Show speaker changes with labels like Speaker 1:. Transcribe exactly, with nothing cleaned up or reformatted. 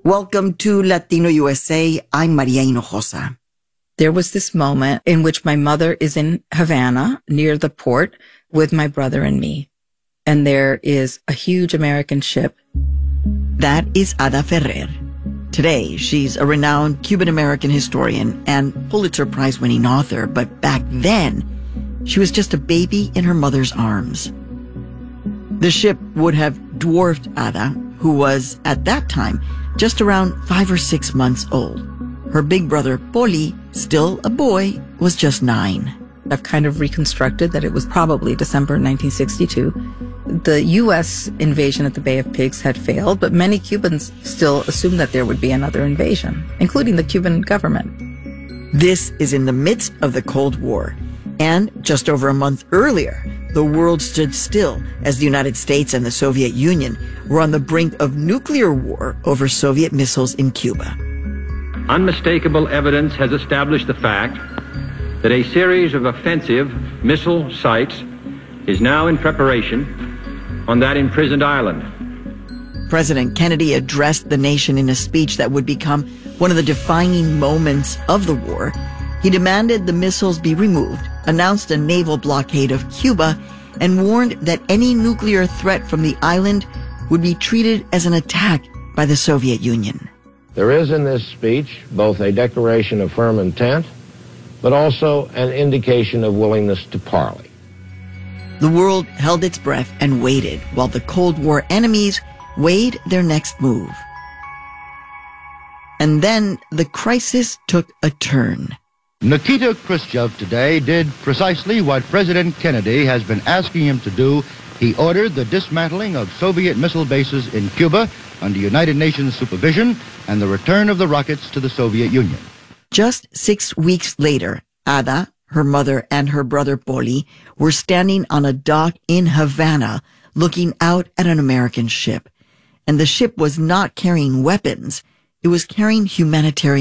Speaker 1: Welcome to Latino U S A. I'm Maria Hinojosa.
Speaker 2: There was this moment in which my mother is in Havana near the port with my brother and me. And there is a huge American ship.
Speaker 1: That is Ada Ferrer. Today, she's a renowned Cuban-American historian and Pulitzer Prize-winning author, but back then, she was just a baby in her mother's arms. The ship would have dwarfed Ada, who was, at that time, just around five or six months old. Her big brother, Poli, still a boy, was just nine.
Speaker 2: I've kind of reconstructed that it was probably December nineteen sixty-two. The U S invasion at the Bay of Pigs had failed, but many Cubans still assumed that there would be another invasion, including the Cuban government.
Speaker 1: This is in the midst of the Cold War. And just over a month earlier, the world stood still as the United States and the Soviet Union were on the brink of nuclear war over Soviet missiles in Cuba.
Speaker 3: Unmistakable evidence has established the fact that a series of offensive missile sites is now in preparation on that imprisoned island.
Speaker 1: President Kennedy addressed the nation in a speech that would become one of the defining moments of the war. He demanded the missiles be removed, announced a naval blockade of Cuba, and warned that any nuclear threat from the island would be treated as an attack by the Soviet Union.
Speaker 4: There is in this speech both a declaration of firm intent, but also an indication of willingness to parley.
Speaker 1: The world held its breath and waited while the Cold War enemies weighed their next move. And then the crisis took a turn.
Speaker 5: Nikita Khrushchev today did precisely what President Kennedy has been asking him to do. He ordered the dismantling of Soviet missile bases in Cuba under United Nations supervision and the return of the rockets to the Soviet Union.
Speaker 1: Just six weeks later, Ada, her mother, and her brother Poli were standing on a dock in Havana looking out at an American ship. And the ship was not carrying weapons. It was carrying humanitarian